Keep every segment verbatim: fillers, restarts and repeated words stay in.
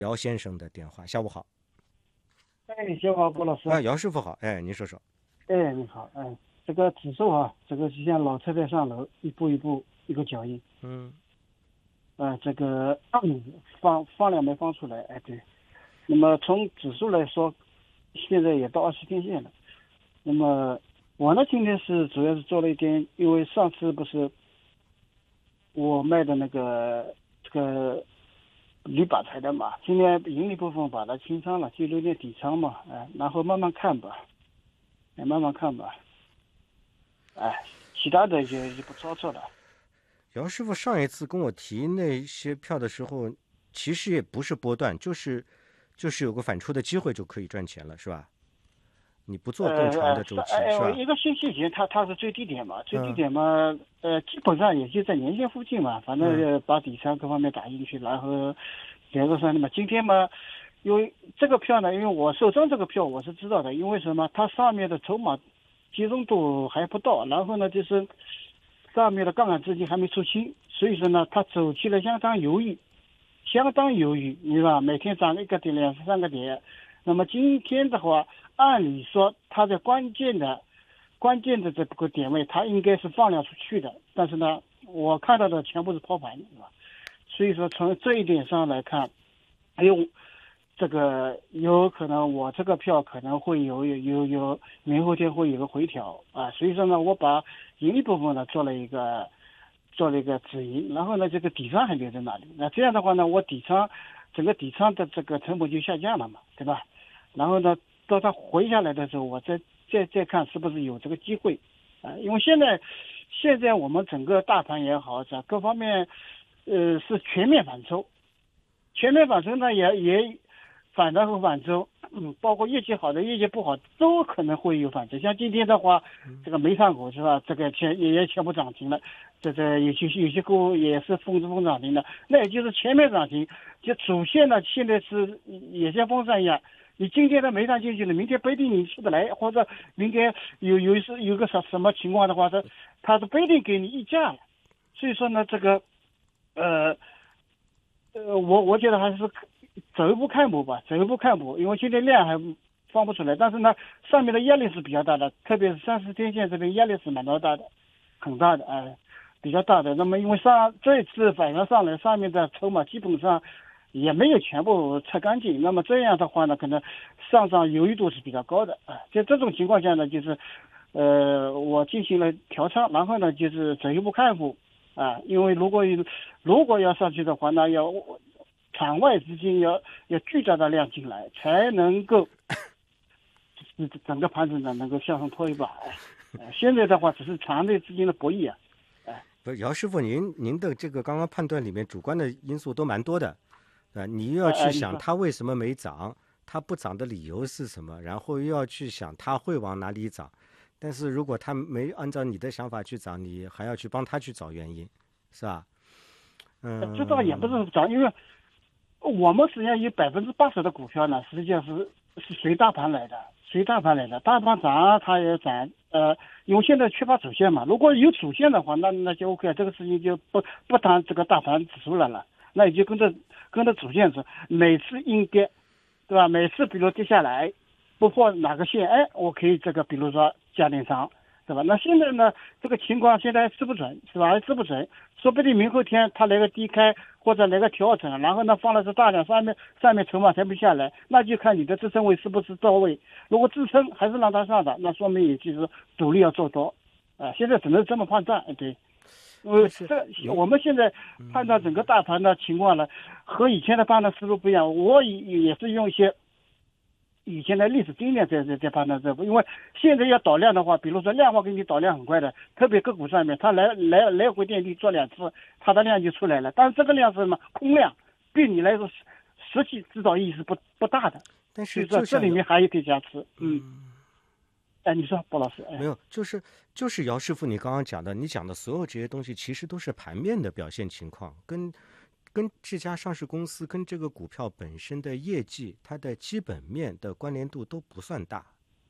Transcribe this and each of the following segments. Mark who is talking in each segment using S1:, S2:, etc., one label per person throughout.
S1: 姚先生的电话。下午好。
S2: 哎，小华波老师。
S1: 啊，姚师傅好。哎，您说说。
S2: 哎，你好。哎，这个指数啊，这个就像老太太上楼，一步一步一个脚印。
S1: 嗯。
S2: 啊，这个嗯放放量没放出来。哎，对。那么从指数来说，现在也到二十天线了。那么我呢，今天是主要是做了一点，因为上次不是我卖的那个这个铝板材的嘛，今天盈利部分把它清仓了，就留点底仓嘛。哎，然后慢慢看吧。哎，慢慢看吧。哎，其他的就就不操作了。
S1: 姚师傅上一次跟我提那些票的时候，其实也不是波段，就是就是有个反出的机会就可以赚钱了，是吧？你不做更长的周期，
S2: 呃，
S1: 是吧？
S2: 一个星期前它它是最低点嘛，最低
S1: 嗯
S2: 点嘛，呃，基本上也就在年线附近嘛，反正
S1: 嗯
S2: 把底仓各方面打进去，然后连着上的嘛。今天嘛，因为这个票呢，因为我手上这个票我是知道的，因为什么？它上面的筹码集中度还不到，然后呢就是上面的杠杆资金还没出清，所以说呢，它走起来相当犹豫，相当犹豫，你知道，每天涨一个点两三个点。那么今天的话，按理说它在关键的关键的这个点位，它应该是放量出去的，但是呢，我看到的全部是抛盘，是吧？所以说从这一点上来看，哎呦，这个有可能我这个票可能会有有有有明后天会有个回调啊，所以说呢，我把盈利部分呢做了一个做了一个止盈，然后呢，这个底仓还留在那里，那这样的话呢，我底仓整个底仓的这个成本就下降了嘛，对吧？然后呢，到它回下来的时候，我再再再看是不是有这个机会啊？因为现在现在我们整个大盘也好，在各方面呃是全面反抽，全面反抽呢也也反弹和反抽，嗯，包括业绩好的、业绩不好都可能会有反抽。像今天的话，这个煤炭股是吧？这个全也也全部涨停了，这个有些有些股也是疯子疯涨停的，那也就是全面涨停。就主线呢，现在是也像风扇一样。你今天的煤炭进去了，明天不一定你出得来，或者明天有有是有个什什么情况的话，它它是不一定给你溢价了。所以说呢，这个呃呃，我我觉得还是走一步看一步吧，走一步看一步，因为现在量还放不出来，但是呢，上面的压力是比较大的，特别是三十天线这边压力是蛮大的，很大的，哎、呃，比较大的。那么因为上这一次反弹上来，上面的筹码基本上也没有全部拆干净，那么这样的话呢，可能上涨犹豫度是比较高的啊。在这种情况下呢，就是呃，我进行了调仓，然后呢，就是走一步看一步啊。因为如果如果要上去的话，那要场外资金要要巨大的量进来，才能够整个盘子呢能够向上拖一把。哎，现在的话只是场内资金的博弈啊。哎，
S1: 不是姚师傅，您您的这个刚刚判断里面主观的因素都蛮多的。啊，你又要去想它为什么没涨，它不涨的理由是什么，然后又要去想它会往哪里涨。但是如果它没按照你的想法去涨，你还要去帮它去找原因，是吧？嗯，
S2: 这倒也不是涨，因为我们实际上有百分之八十的股票呢，实际上是是随大盘来的，随大盘来的，大盘涨它也涨。呃，因为现在缺乏主线嘛，如果有主线的话，那那就 OK， 这个事情就不不谈这个大盘指数了了。那也就跟着跟着主线是每次应跌，对吧？每次比如跌下来不破哪个线，哎，我可以这个比如说加点仓，对吧？那现在呢，这个情况现在吃不准，是吧？还吃不准，说不定明后天它来个低开或者来个调整，然后呢放的是大量，上面上面筹码才不下来，那就看你的支撑位是不是到位。如果支撑还是让它上涨，那说明也就是主力要做多，啊、呃，现在只能这么判断，对。因为这我们现在判断整个大盘的情况呢，和以前的判断思路不一样。我也也是用一些以前的历史经验在在在判断这，因为现在要导量的话，比如说量化给你导量很快的，特别个股上面，它来来来回电梯做两次，它的量就出来了。但是这个量是什么？空量，对你来说实际指导意义是不不大的。
S1: 但是
S2: 就这里面还有点瑕疵，嗯。哎，你说，鲍老师，哎，
S1: 没有，就是就是姚师傅，你刚刚讲的，你讲的所有这些东西，其实都是盘面的表现情况，跟跟这家上市公司跟这个股票本身的业绩，它的基本面的关联度都不算大。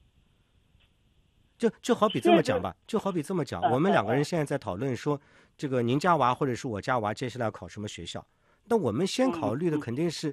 S1: 就就好比这么讲吧，就好比这么讲，我们两个人现在在讨论说，这个您家娃或者是我家娃接下来要考什么学校，那我们先考虑的肯定是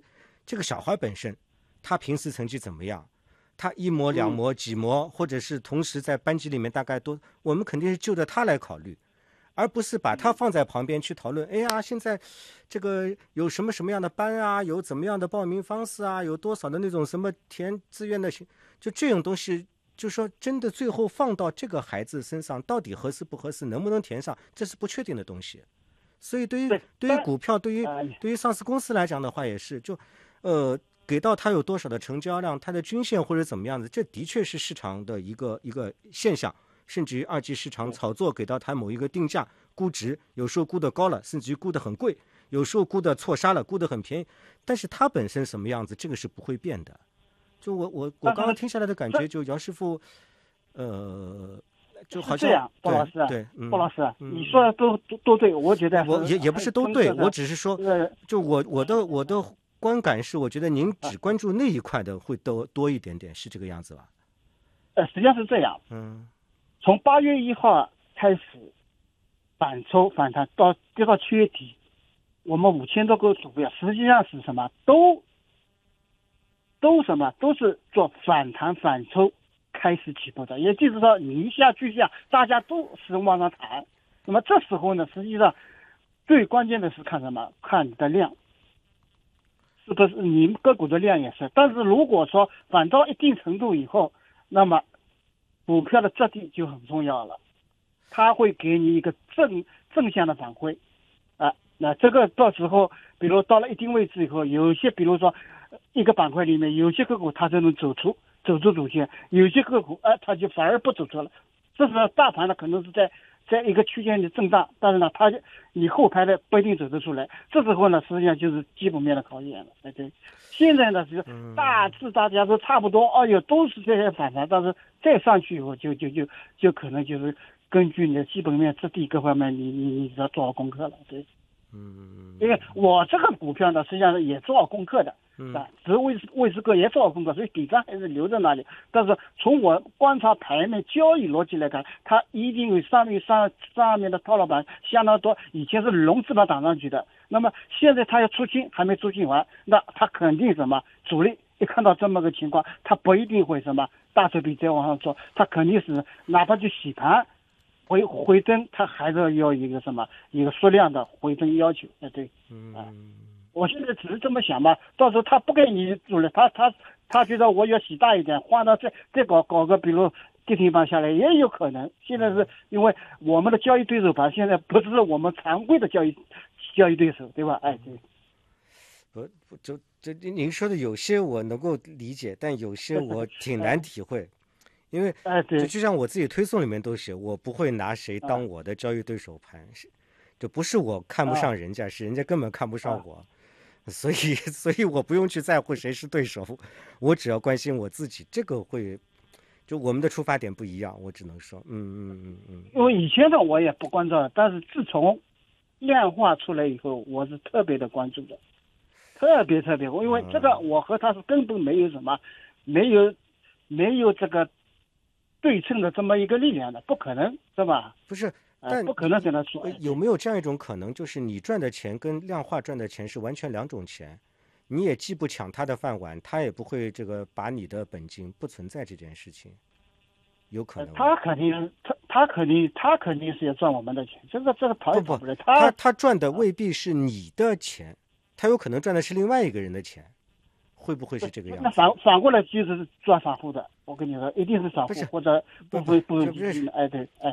S1: 这个小孩本身他平时成绩怎么样，他一模两模几模，或者是同时在班级里面大概多，我们肯定是就着他来考虑，而不是把他放在旁边去讨论。哎呀，现在这个有什么什么样的班啊，有怎么样的报名方式啊，有多少的那种什么填志愿的，就这种东西，就说真的最后放到这个孩子身上，到底合适不合适，能不能填上，这是不确定的东西。所以对于对于股票，对于对于上市公司来讲的话，也是就呃给到它有多少的成交量，它的均线或者怎么样子，这的确是市场的一个一个现象。甚至于二级市场炒作给到它某一个定价估值，有时候估得高了，甚至于估得很贵，有时候估得错杀了，估得很便宜，但是它本身什么样子，这个是不会变的。就我我我刚刚听下来的感觉，就姚师傅，呃，就好像
S2: 这样，鲍老师，
S1: 对，
S2: 鲍老师，你说的都都都对，我觉得
S1: 我也也不是都对，我只是说，就我我的我的观感是，我觉得您只关注那一块的会多多一点点，是这个样子吧？
S2: 呃，实际上是这样，
S1: 嗯。
S2: 从八月一号开始反抽反弹到跌到七月底，我们五千多个股票实际上是什么？都都什么？都是做反弹反抽开始起步的。也就是说，你一下去下，大家都是往上弹。那么这时候呢，实际上最关键的是看什么？看你的量，是不是你个股的量也是？但是如果说反到一定程度以后，那么股票的质地就很重要了，它会给你一个正正向的反馈，啊，那这个到时候，比如到了一定位置以后，有些比如说一个板块里面有些个股它就能走出走出主线，有些个股哎、呃、它就反而不走出了，这时候大盘呢可能是在在一个区间的震荡，但是呢它你后排的不一定走得出来，这时候呢实际上就是基本面的考验了，对对。现在呢是大致大家都差不多，哎呦都是这些反弹，但是再上去以后就就就就可能就是根据你的基本面质地各方面，你你你要做好功课了，对。
S1: 嗯，
S2: 因为我这个股票呢，实际上也做好功课的，
S1: 嗯
S2: 啊，只是魏魏师哥也做好功课，所以底仓还是留在那里。但是从我观察盘面交易逻辑来看，它一定有上面上上面的套牢板相当多，以前是融资把它挡上去的。那么现在它要出清，还没出清完，那它肯定什么主力一看到这么个情况，它不一定会什么大手笔再往上做，它肯定是哪怕去洗盘。回回增，它还是要一个什么一个数量的回增要求，哎对，啊，我现在只是这么想嘛，到时候他不给你做了，他他他觉得我要洗大一点，换到再再搞搞个，比如跌停板下来也有可能。现在是因为我们的交易对手吧，现在不是我们常规的交易交易对手，对吧？哎对。
S1: 不不就这您说的有些我能够理解，但有些我挺难体会。因为就就像我自己推送里面都写，我不会拿谁当我的交易对手盘，是就不是我看不上人家，是人家根本看不上我，所以所以我不用去在乎谁是对手，我只要关心我自己。这个会就我们的出发点不一样，我只能说，嗯嗯嗯嗯。
S2: 因为以前的我也不关注，但是自从量化出来以后，我是特别的关注的，特别特别，因为这个我和他是根本没有什么，没有没有这个。对称的这么一个力量的，不可能，是吧？
S1: 不是，但
S2: 不可能跟他说。
S1: 有没有这样一种可能，就是你赚的钱跟量化赚的钱是完全两种钱，你也既不抢他的饭碗，他也不会这个把你的本金，不存在这件事情，有可能。
S2: 他肯定，他他肯定，他肯定是要赚我们的钱，这个这个逃也逃不了。
S1: 他他赚的未必是你的钱，他有可能赚的是另外一个人的钱。会不会是这个样子？
S2: 那反反过来就是赚散户的，我跟你说，一定是散户或者不不不不哎对哎，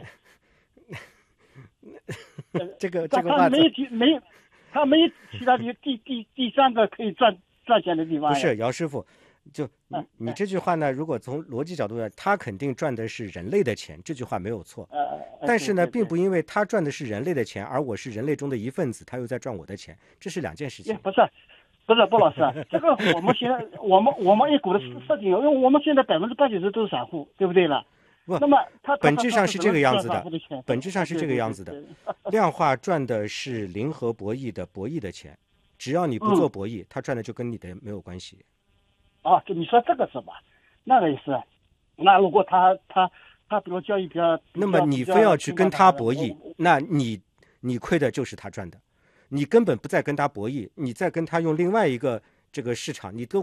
S1: 这个这个话
S2: 他没提没，他没其他的第第第三个可以赚赚钱的地方。
S1: 不是姚师傅，就你你这句话呢，如果从逻辑角度来，他肯定赚的是人类的钱，这句话没有错。但是呢，并不因为他赚的是人类的钱，而我是人类中的一份子，他又在赚我的钱，这是两件事情。
S2: 不是。不是鲍老师，这个我们现在我们我们 A 股的设定，因为我们现在百分之八九十都是散户，对不对了？
S1: 不，
S2: 那么它
S1: 本质上是这个样子的，本质上是这个样子的。量化赚的是零和博弈的博弈的钱，只要你不做博弈，他赚的就跟你的没有关系。
S2: 哦，就你说这个是吧？那个也是。那如果他他他比如交易比较，
S1: 那么你非要去跟他博弈，那你你亏的就是他赚的。你根本不再跟他博弈，你再跟他用另外一个这个市场，你都